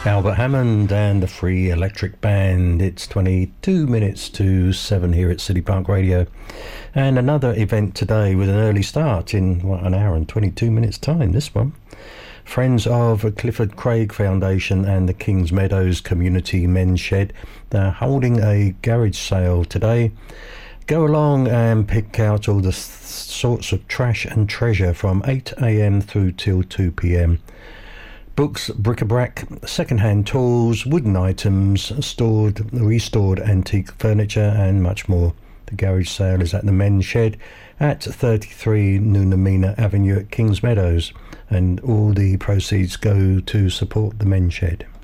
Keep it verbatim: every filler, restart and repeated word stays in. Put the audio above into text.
Albert Hammond and the Free Electric Band. It's twenty-two minutes to seven here at City Park Radio. And another event today with an early start in, what, an hour and twenty-two minutes time, this one. Friends of Clifford Craig Foundation and the Kings Meadows Community Men's Shed, they're holding a garage sale today. Go along and pick out all the th- sorts of trash and treasure from eight a.m. through till two p.m. Books, bric-a-brac, second-hand tools, wooden items, stored, restored antique furniture and much more. The garage sale is at the Men's Shed at thirty-three Noonamina Avenue at Kings Meadows, and all the proceeds go to support the Men's Shed.